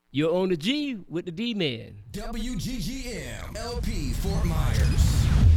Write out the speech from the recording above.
You're on the G with the D-Man. WGGM LP Fort Myers.